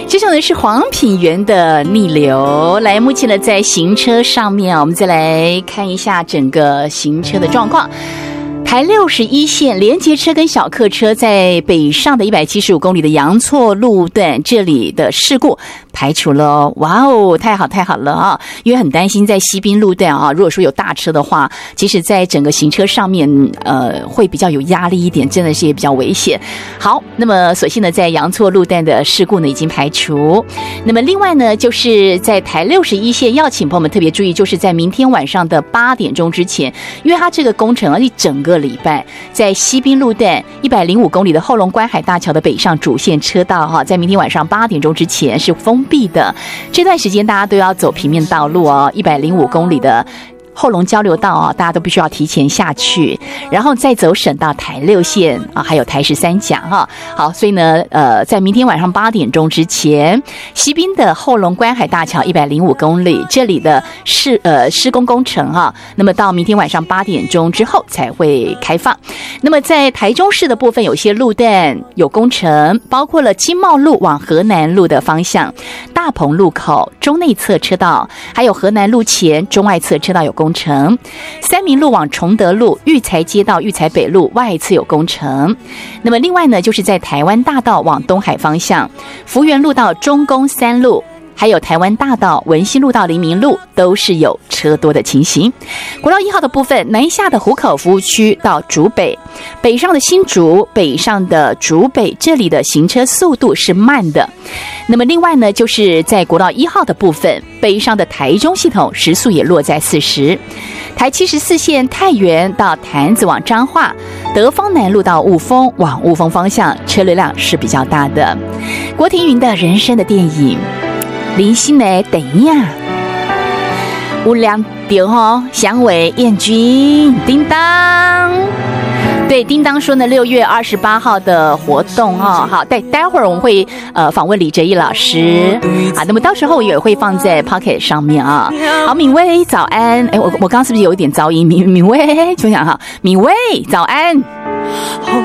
这首呢是黄品源的逆流。来，目前呢在行车上面我们再来看一下整个行车的状况。台61线连接车跟小客车在北上的175公里的阳错路段这里的事故排除了哦，哇哦，太好了啊！因为很担心在西滨路段啊，如果说有大车的话，其实在整个行车上面会比较有压力一点，真的是也比较危险。好，那么所幸呢在阳错路段的事故呢已经排除。那么另外呢就是在台61线要请朋友们特别注意，就是在明天晚上的8点钟之前，因为它这个工程啊一整个礼拜在西滨路段105公里的后龙观海大桥的北上主线车道哈，在明天晚上8点钟之前是封闭的，这段时间大家都要走平面道路哦，105公里的后龙交流道啊，大家都必须要提前下去，然后再走省道台6线啊，还有台13甲哈。好，所以呢，在明天晚上8点钟之前，西滨的后龙观海大桥105公里这里的施工工程哈，那么到明天晚上8点钟之后才会开放。那么在台中市的部分，有些路段有工程，包括了经贸路往河南路的方向、大鹏路口中内侧车道，还有河南路前中外侧车道有工程，三民路往崇德路、育才街道、育才北路外侧有工程。那么另外呢，就是在台湾大道往东海方向，福源路到中宫3路，还有台湾大道、文心路到黎明路都是有车多的情形。国道1号的部分，南下的湖口服务区到竹北，北上的新竹、北上的竹北，这里的行车速度是慢的。那么另外呢，就是在国道1号的部分，北上的台中系统时速也落在40。台74线太原到潭子往彰化，德芳南路到雾峰往雾峰方向车流量是比较大的。郭庭云的人生的电影，林心的等一下，有2条哈，响尾燕君叮当。对，叮当说呢，6月28号的活动哈，好，待会儿我们会访问李哲一老师啊，那么到时候也会放在 Pocket 上面啊。好，敏薇早安，哎，我刚刚是不是有一点噪音？敏薇就讲哈，敏薇早安。